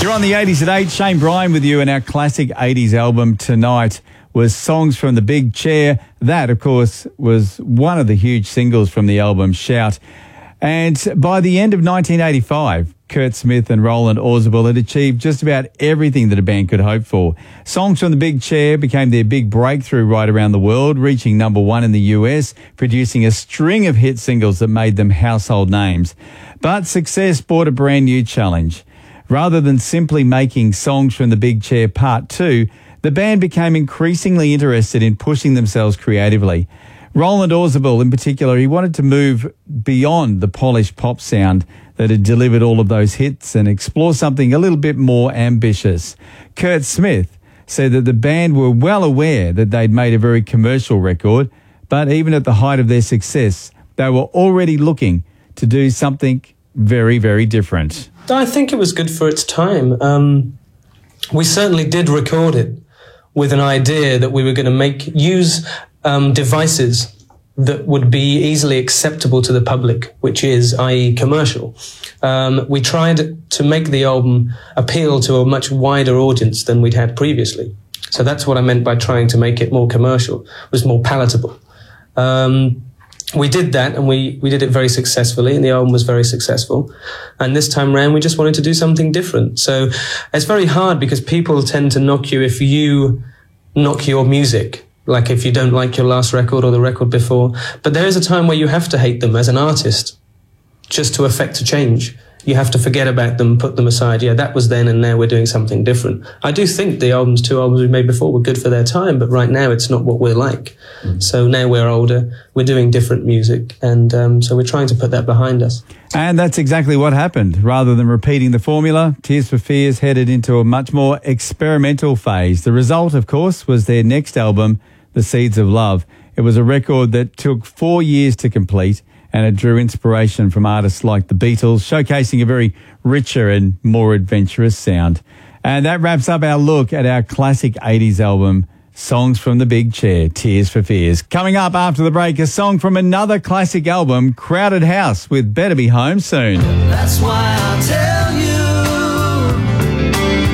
You're on the 80s at 8. Shane Bryan with you, and our classic 80s album tonight was Songs from the Big Chair. That, of course, was one of the huge singles from the album Shout. And by the end of 1985, Kurt Smith and Roland Orzabal had achieved just about everything that a band could hope for. Songs from the Big Chair became their big breakthrough right around the world, reaching number one in the US, producing a string of hit singles that made them household names. But success brought a brand new challenge. Rather than simply making Songs from the Big Chair Part 2, the band became increasingly interested in pushing themselves creatively. Roland Orzabal, in particular, he wanted to move beyond the polished pop sound that had delivered all of those hits and explore something a little bit more ambitious. Kurt Smith said that the band were well aware that they'd made a very commercial record, but even at the height of their success, they were already looking to do something very, very different. I think it was good for its time. We certainly did record it with an idea that we were going to use devices that would be easily acceptable to the public, which is, i.e., commercial. We tried to make the album appeal to a much wider audience than we'd had previously. So that's what I meant by trying to make it more commercial, was more palatable. We did that, and we did it very successfully, and the album was very successful. And this time round, we just wanted to do something different. So it's very hard because people tend to knock you if you knock your music, like if you don't like your last record or the record before. But there is a time where you have to hate them as an artist, just to effect a change. You have to forget about them, put them aside. Yeah, that was then, and now we're doing something different. I do think the two albums we made before were good for their time, but right now it's not what we're like. So now we're older, we're doing different music, and so we're trying to put that behind us. And that's exactly what happened. Rather than repeating the formula, Tears for Fears headed into a much more experimental phase. The result, of course, was their next album, The Seeds of Love. It was a record that took 4 years to complete, and it drew inspiration from artists like the Beatles, showcasing a very richer and more adventurous sound. And that wraps up our look at our classic 80s album, Songs from the Big Chair, Tears for Fears. Coming up after the break, a song from another classic album, Crowded House, with Better Be Home Soon. That's why I'll tell you,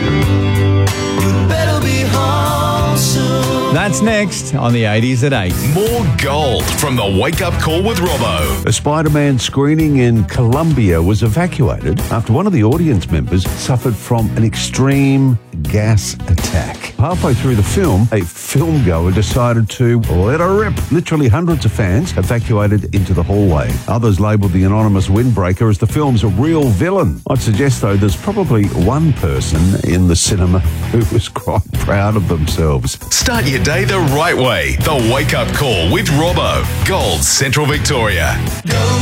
you'd better be home soon. That's next on the 80s at 8. More gold from the Wake Up Call with Robbo. A Spider-Man screening in Colombia was evacuated after one of the audience members suffered from an extreme gas attack. Halfway through the film, a filmgoer decided to let her rip. Literally hundreds of fans evacuated into the hallway. Others labelled the anonymous windbreaker as the film's real villain. I'd suggest, though, there's probably one person in the cinema who was quite proud of themselves. Start your day the right way. The Wake Up Call with Robbo. Gold Central Victoria. Go